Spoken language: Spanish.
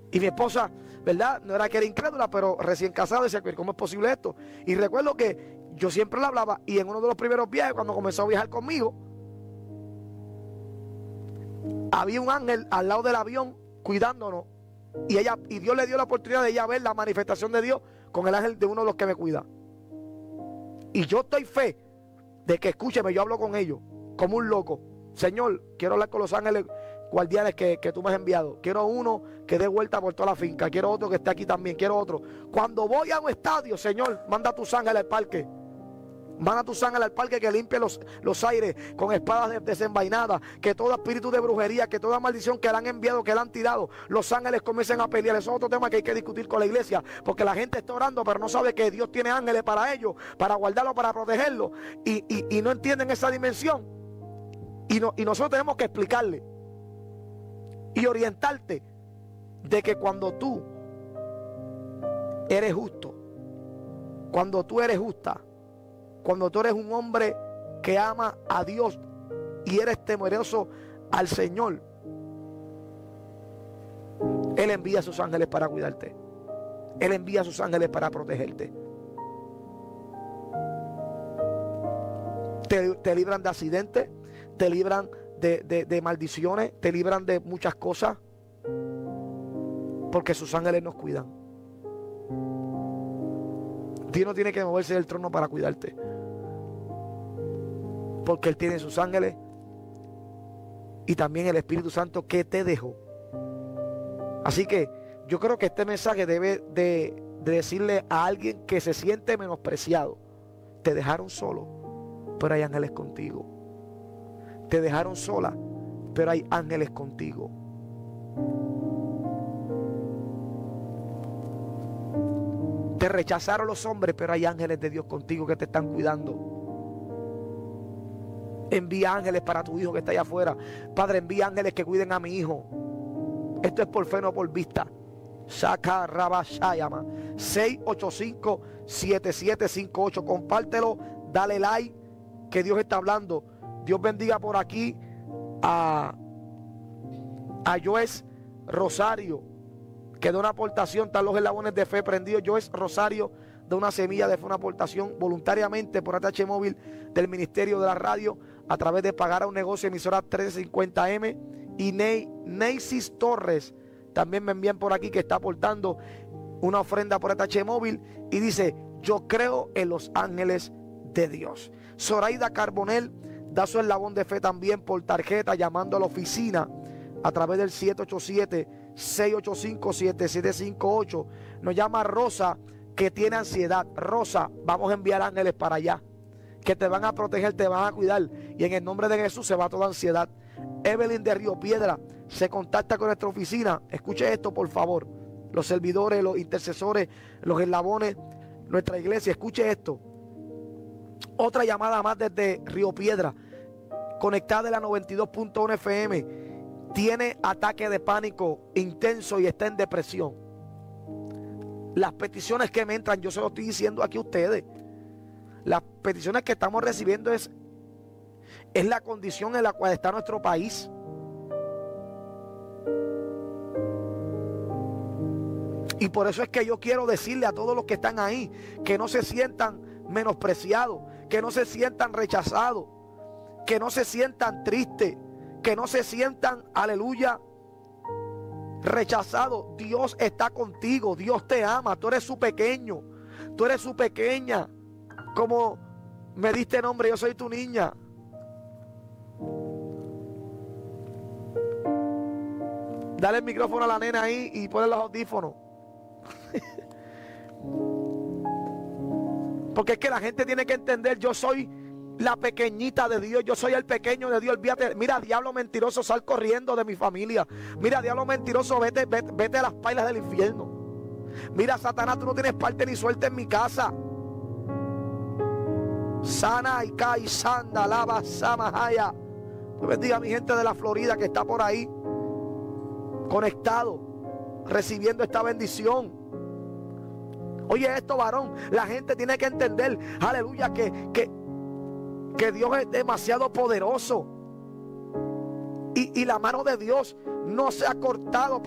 Y mi esposa, ¿verdad? No era que era incrédula, pero recién casada, decía, ¿cómo es posible esto? Y recuerdo que yo siempre le hablaba, y en uno de los primeros viajes, cuando comenzó a viajar conmigo, había un ángel al lado del avión cuidándonos. Y Dios le dio la oportunidad de ella ver la manifestación de Dios con el ángel de uno de los que me cuida. Y yo estoy fe de que, escúcheme, yo hablo con ellos como un loco. Señor, quiero hablar con los ángeles guardianes que tú me has enviado. Quiero uno que dé vuelta por toda la finca. Quiero otro que esté aquí también. Quiero otro. Cuando voy a un estadio, Señor, manda a tus ángeles al parque. Manda a tus ángeles al parque que limpie los aires con espadas desenvainadas. Que todo espíritu de brujería, que toda maldición que le han enviado, que le han tirado, los ángeles comiencen a pelear. Eso es otro tema que hay que discutir con la iglesia. Porque la gente está orando, pero no sabe que Dios tiene ángeles para ellos, para guardarlos, para protegerlos. Y no entienden esa dimensión. Y nosotros tenemos que explicarle y orientarte de que cuando tú eres justo, cuando tú eres justa, cuando tú eres un hombre que ama a Dios y eres temeroso al Señor, Él envía a sus ángeles para cuidarte. Él envía a sus ángeles para protegerte. Te libran de accidentes, te libran de maldiciones, te libran de muchas cosas, porque sus ángeles nos cuidan. Dios no tiene que moverse del trono para cuidarte, porque Él tiene sus ángeles y también el Espíritu Santo que te dejó. Así que yo creo que este mensaje debe de decirle a alguien que se siente menospreciado: te dejaron solo, pero hay ángeles contigo. Te dejaron sola, pero hay ángeles contigo. Te rechazaron los hombres, pero hay ángeles de Dios contigo que te están cuidando. Envía ángeles para tu hijo que está allá afuera. Padre, envía ángeles que cuiden a mi hijo. Esto es por fe, no por vista. Saca Rabashayama 685-7758. Compártelo, dale like, que Dios está hablando. Dios bendiga por aquí a Joes Rosario, que da una aportación. Están los eslabones de fe prendidos. Joes Rosario da una semilla de fe, una aportación voluntariamente por ATH Móvil del Ministerio de la Radio, a través de pagar a un negocio, emisora 1350M. Y Neysis Torres también me envían por aquí, que está aportando una ofrenda por ATH Móvil y dice: yo creo en los ángeles de Dios. Zoraida Carbonell da su eslabón de fe también por tarjeta, llamando a la oficina a través del 787-685-7758. Nos llama Rosa, que tiene ansiedad. Rosa, vamos a enviar ángeles para allá, que te van a proteger, te van a cuidar, y en el nombre de Jesús se va toda ansiedad. Evelyn de Río Piedra se contacta con nuestra oficina. Escuche esto, por favor. Los servidores, los intercesores, los eslabones, nuestra iglesia, escuche esto. Otra llamada más desde Río Piedra, conectada de la 92.1 FM. Tiene ataque de pánico intenso y está en depresión. Las peticiones que me entran, yo se lo estoy diciendo aquí a ustedes. Las peticiones que estamos recibiendo es la condición en la cual está nuestro país. Y por eso es que yo quiero decirle a todos los que están ahí que no se sientan menospreciados, que no se sientan rechazados, que no se sientan tristes, que no se sientan, aleluya, rechazados. Dios está contigo, Dios te ama, tú eres su pequeño, tú eres su pequeña. Como me diste nombre, yo soy tu niña. Dale el micrófono a la nena ahí y ponle los audífonos. Porque es que la gente tiene que entender: yo soy la pequeñita de Dios, yo soy el pequeño de Dios. Olvídate, mira, diablo mentiroso, sal corriendo de mi familia. Mira, diablo mentiroso, vete a las pailas del infierno. Mira, Satanás, tú no tienes parte ni suerte en mi casa. Sana y kai sanda lava samahaya. Dios bendiga a mi gente de la Florida que está por ahí conectado, recibiendo esta bendición. Oye esto, varón, la gente tiene que entender, aleluya, que Dios es demasiado poderoso, y la mano de Dios no se ha cortado